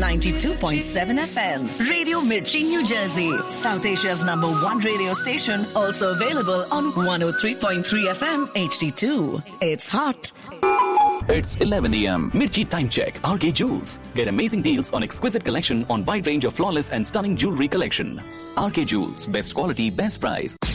92.7 FM. Radio Mirchi, New Jersey. South Asia's #1 radio station. Also available on 103.3 FM HD2. It's hot. It's 11 a.m. Mirchi Time Check. RK Jewels. Get amazing deals on exquisite collection on wide range of flawless and stunning jewelry collection. RK Jewels. Best quality, best price.